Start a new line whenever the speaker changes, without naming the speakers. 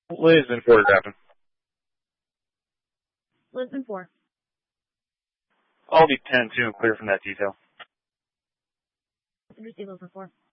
Lisbon photographing.
Lisbon 4.
I'll be 10-2 and clear from that detail.
Receive Lisbon 4.